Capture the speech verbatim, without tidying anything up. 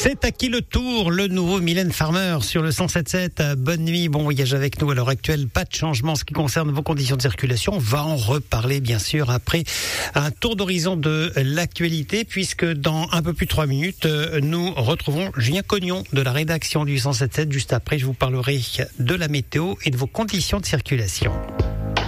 C'est à qui le tour, le nouveau Mylène Farmer sur le cent sept sept. Bonne nuit, bon voyage avec nous. À l'heure actuelle, pas de changement en ce qui concerne vos conditions de circulation. On va en reparler bien sûr après un tour d'horizon de l'actualité, puisque dans un peu plus de trois minutes, nous retrouvons Julien Cognon de la rédaction du cent sept sept. Juste après, je vous parlerai de la météo et de vos conditions de circulation.